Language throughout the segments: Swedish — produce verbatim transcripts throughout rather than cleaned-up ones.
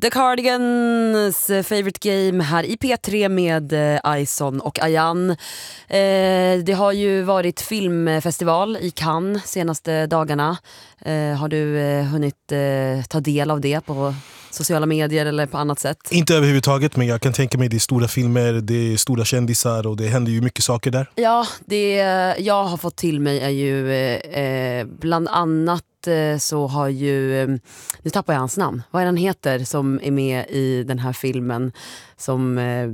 The Cardigans, Favorite Game här i P tre med eh, Ison och Ayan. Eh, det har ju varit filmfestival i Cannes senaste dagarna. Eh, har du eh, hunnit eh, ta del av det på sociala medier eller på annat sätt? Inte överhuvudtaget, men jag kan tänka mig det är stora filmer, det är stora kändisar och det händer ju mycket saker där. Ja, det jag har fått till mig är ju eh, bland annat så har ju, nu tappar jag hans namn, vad är han heter som är med i den här filmen som... Eh...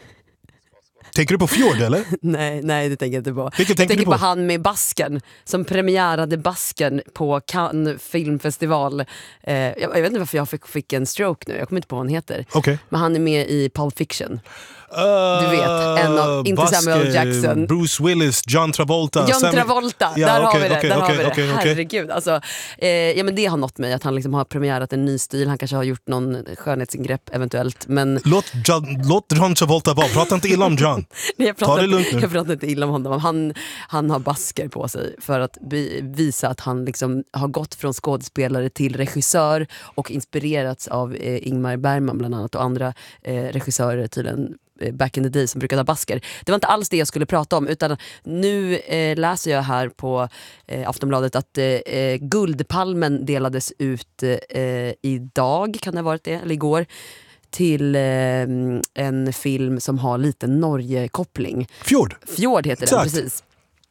Tänker du på Fjord eller? nej, nej, det tänker jag inte på. Vilket jag tänker du på? på han med Basken som premiärade Basken på Cannes filmfestival. Eh, jag, jag vet inte varför jag fick, fick en stroke nu, jag kommer inte på vad han heter. Okay. Men han är med i Pulp Fiction. Uh, du vet, en av, inte Baske, Samuel Jackson, Bruce Willis, John Travolta. John Travolta, ja, där okay, har vi det, okay, där okay, har vi det. Okay, okay. Herregud, alltså, eh, ja, men det har nått mig att han liksom har premiärat en ny stil. Han kanske har gjort någon skönhetsingrepp eventuellt, men... Låt John, låt John Travolta vara, prata inte illa om John. Nej, jag pratar, Ta det lugnt nu. Jag pratar inte illa om honom. Han, han har basker på sig för att be, visa att han liksom har gått från skådespelare till regissör och inspirerats av eh, Ingmar Bergman bland annat och andra eh, regissörer tydligen back in the day som brukade ha basker. Det var inte alls det jag skulle prata om, utan nu eh, läser jag här på eh, Aftonbladet att eh, Guldpalmen delades ut eh, idag, kan det ha varit det, eller igår, till eh, en film som har lite Norge-koppling. Fjord. Fjord heter Exakt. den, precis.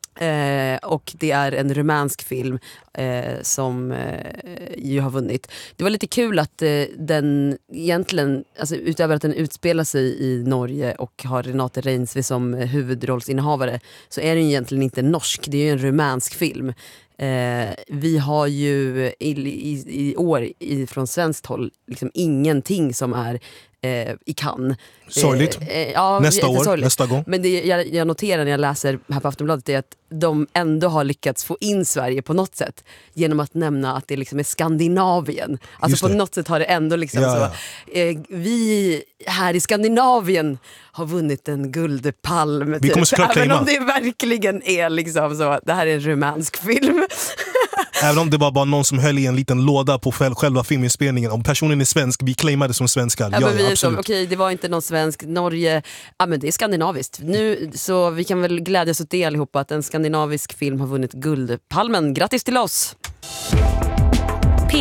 Eh, och det är en rumänsk film eh, som eh, ju har vunnit. Det var lite kul att eh, den egentligen, alltså, utöver att den utspelar sig i Norge och har Renate Reinsve som huvudrollsinnehavare, så är den egentligen inte norsk, det är ju en rumänsk film. Eh, vi har ju i, i, i år i, från svenskt håll liksom ingenting som är eh, i Cannes. Sorgligt. Eh, eh, ja, nästa år, sorgligt. nästa gång. Men det jag, jag noterar när jag läser här på Aftonbladet är att de ändå har lyckats få in Sverige på något sätt genom att nämna att det liksom är Skandinavien. Alltså på något sätt har det ändå liksom ja, så. Ja. Eh, vi här i Skandinavien har vunnit en guldpalm. Vi kommer typ. såklart Även claima. om det verkligen är liksom så. Det här är en rumänsk film. Även om det var bara någon som höll i en liten låda på själva filminspelningen. Om personen är svensk, vi claimade som svenskar. Ja, ja, men vi är absolut. så, okej, det var inte någon svensk. Norge, ja men det är skandinaviskt. Nu, så vi kan väl glädjas åt det allihopa att en skandinavisk film har vunnit Guldpalmen. Grattis till oss!